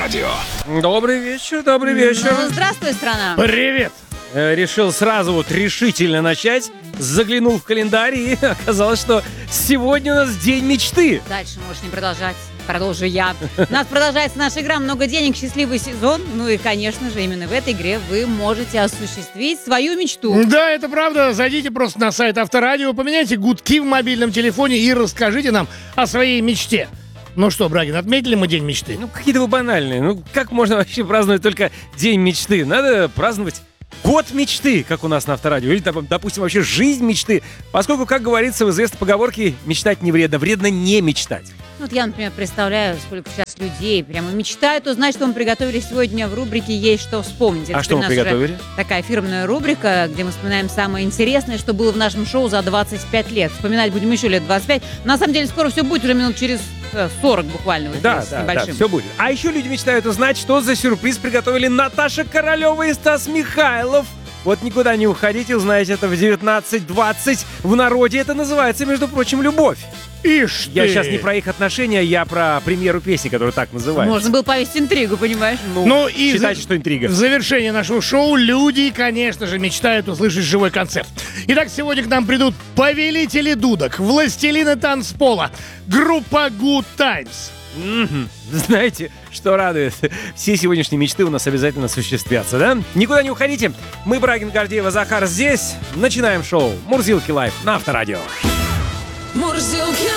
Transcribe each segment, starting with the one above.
Авторадио. Добрый вечер, добрый вечер. Ну, здравствуй, страна. Привет. Решил сразу решительно начать. Заглянул в календарь, и оказалось, что сегодня у нас день мечты. Дальше можешь не продолжать. Продолжу я. У нас продолжается наша игра «Много денег. Счастливый сезон». Ну и, конечно же, именно в этой игре вы можете осуществить свою мечту. Да, это правда. Зайдите просто на сайт Авторадио, поменяйте гудки в мобильном телефоне и расскажите нам о своей мечте. Ну что, Брагин, отметили мы день мечты? Ну, какие-то вы банальные. Ну, как можно вообще праздновать только день мечты? Надо праздновать год мечты, как у нас на Авторадио. Или, допустим, вообще жизнь мечты. Поскольку, как говорится в известной поговорке, мечтать не вредно. Вредно не мечтать. Ну, вот я, например, представляю, сколько сейчас людей прямо мечтают узнать, что мы приготовили сегодня в рубрике «Есть что вспомнить». А что мы приготовили? Такая фирменная рубрика, где мы вспоминаем самое интересное, что было в нашем шоу за 25 лет. Вспоминать будем еще лет 25. На самом деле, скоро все будет, уже минут через 40 буквально. Вот Да, с да, небольшим. все будет. А еще люди мечтают узнать, что за сюрприз приготовили Наташа Королева и Стас Михайлов. Вот никуда не уходите, узнаете это в 19:20. В народе это называется, между прочим, любовь. Ишь ты! Я сейчас не про их отношения, я про премьеру песни, которая так называется. Можно было повесить интригу, понимаешь? Ну и считайте, что интрига. В завершение нашего шоу люди, конечно же, мечтают услышать живой концерт. Итак, сегодня к нам придут повелители дудок, властелины танцпола, группа Good Times. Знаете, что радует? Все сегодняшние мечты у нас обязательно осуществятся, да? Никуда не уходите. Мы, Брагин, Гордеева, Захар здесь. Начинаем шоу «Мурзилки лайв» на Авторадио. Мурзилки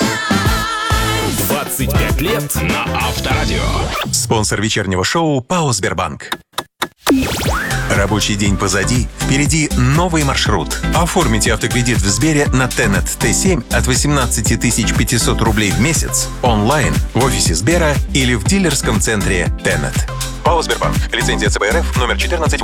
25 лет на Авторадио. Спонсор вечернего шоу ПАО «Сбербанк». Рабочий день позади, впереди новый маршрут. Оформите автокредит в Сбере на Tenet T7 от 18 500 рублей в месяц онлайн в офисе Сбера или в дилерском центре Tenet. ПАО «Сбербанк». Лицензия ЦБ РФ номер 14